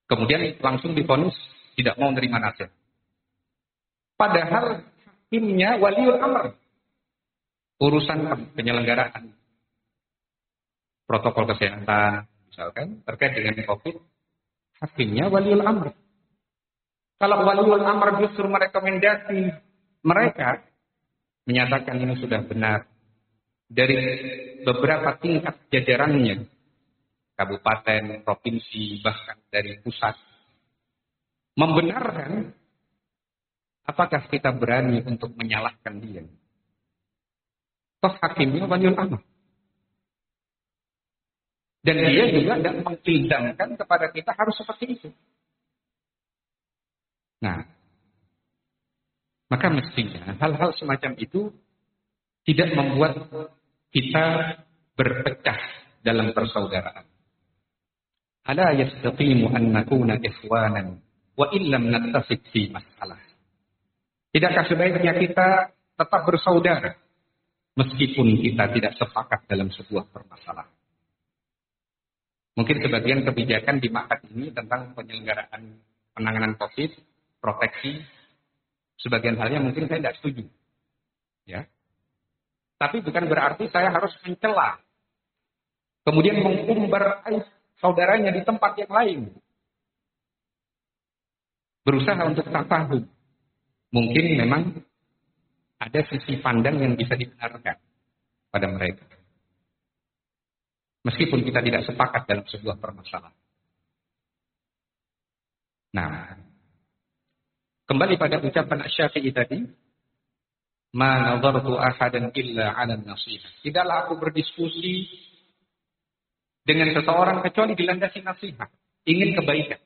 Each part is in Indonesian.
Kemudian langsung divonis tidak mau menerima nasihat. Padahal hakimnya waliul amr. Urusan penyelenggaraan protokol kesehatan, misalkan terkait dengan COVID, hakimnya waliul amr. Kalau waliul amr justru merekomendasi mereka, menyatakan ini sudah benar, dari beberapa tingkat jajarannya, kabupaten, provinsi, bahkan dari pusat, membenarkan, apakah kita berani untuk menyalahkan dia? Toh hakimnya waliul amr. Dan dia juga tidak mengilzamkan kepada kita harus seperti itu. Nah, maka mestinya hal-hal semacam itu tidak membuat kita berpecah dalam persaudaraan. Ala yastaqimu an nakuna ikhwanan wa illam nattafiq fi masalah. Tidakkah sebaiknya kita tetap bersaudara meskipun kita tidak sepakat dalam sebuah permasalahan? Mungkin sebagian kebijakan di Ma'had ini tentang penyelenggaraan penanganan COVID, proteksi, sebagian halnya mungkin saya tidak setuju. Ya. Tapi bukan berarti saya harus mencela, kemudian mengumbar aib saudaranya di tempat yang lain. Berusaha untuk tafahum. Mungkin memang ada sisi pandang yang bisa dibenarkan pada mereka. Meskipun kita tidak sepakat dalam sebuah permasalahan. Nah, kembali pada ucapan Asy-Syafi'i tadi, ma nadhartu ahadan illa 'ala an-nasiha. Tidaklah aku berdiskusi dengan seseorang kecuali dilandasi nasihat, ingin kebaikan.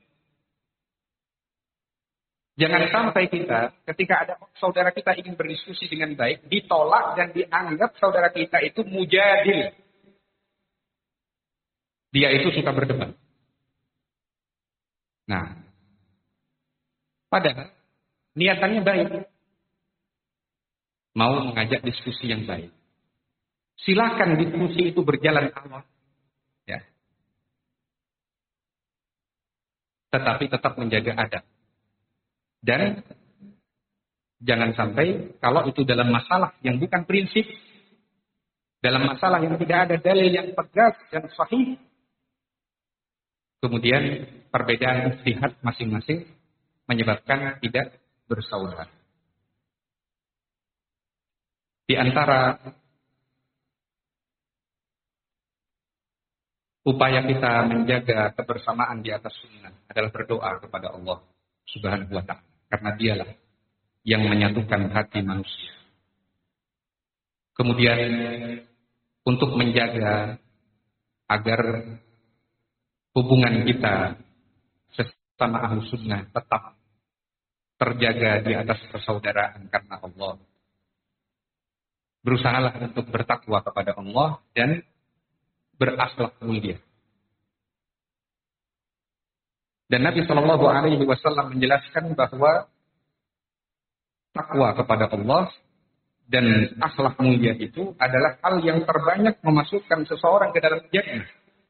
Jangan sampai kita ketika ada saudara kita ingin berdiskusi dengan baik, ditolak dan dianggap saudara kita itu mujadil. Dia itu suka berdebat. Nah, padahal niatannya baik. Mau mengajak diskusi yang baik. Silakan diskusi itu berjalan awal. Ya. Tetapi tetap menjaga adab. Dan jangan sampai kalau itu dalam masalah yang bukan prinsip, dalam masalah yang tidak ada dalil yang tegas dan sahih, kemudian perbedaan ijtihad masing-masing menyebabkan tidak bersaudara. Di antara upaya kita menjaga kebersamaan di atas sunnah adalah berdoa kepada Allah Subhanahu wa ta'ala. Karena dialah yang menyatukan hati manusia. Kemudian untuk menjaga agar hubungan kita sesama ahlu sunnah tetap terjaga di atas persaudaraan karena Allah. Berusahalah untuk bertakwa kepada Allah dan berakhlak mulia. Dan Nabi Shallallahu Alaihi Wasallam menjelaskan bahwa takwa kepada Allah dan akhlak mulia itu adalah hal yang terbanyak memasukkan seseorang ke dalam jannah.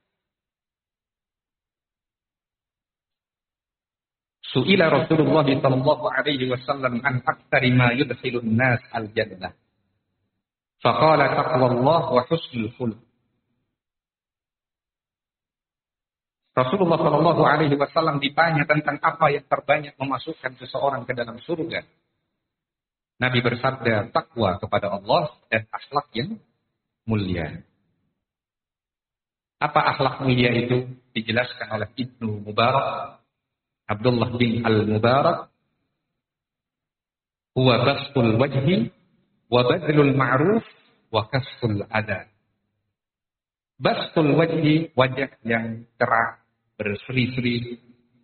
Su'ila Rasulullah Shallallahu Alaihi Wasallam an aktsari ma yudkhilun nas al jannah. Faqala taqwallah wa husnul khuluq. Rasulullah Shallallahu Alaihi Wasallam ditanya tentang apa yang terbanyak memasukkan seseorang ke dalam surga. Nabi bersabda, takwa kepada Allah dan akhlak yang mulia. Apa akhlak mulia itu? Dijelaskan oleh Ibnu Mubarak, Abdullah bin Al-Mubarak. Huwa bastul wajhi wa badlul ma'ruf wa kasful adha. Bastul wajhi, wajah yang cerah, berseri-seri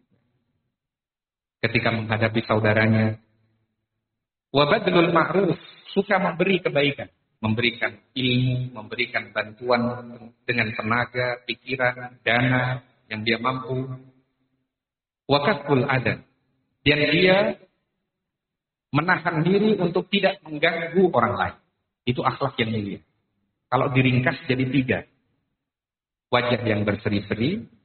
ketika menghadapi saudaranya. Wa badlul ma'ruf, suka memberi kebaikan, memberikan ilmu, memberikan bantuan dengan tenaga, pikiran, dana yang dia mampu. Wa kasful adha, dan dia menahan diri untuk tidak mengganggu orang lain. Itu akhlak yang mulia. Kalau diringkas jadi 3. Wajah yang berseri-seri,